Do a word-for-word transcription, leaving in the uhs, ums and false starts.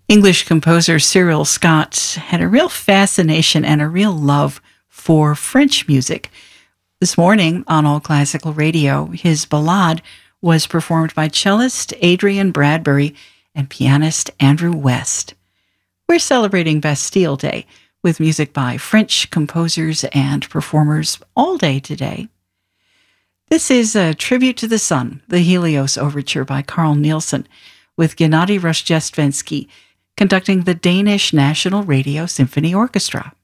English composer Cyril Scott had a real fascination and a real love for French music. This morning on All Classical Radio, his Ballade was performed by cellist Adrian Bradbury and pianist Andrew West. We're celebrating Bastille Day with music by French composers and performers all day today. This is a tribute to the sun, the Helios Overture by Carl Nielsen, with Gennady Rozhdestvensky conducting the Danish National Radio Symphony Orchestra.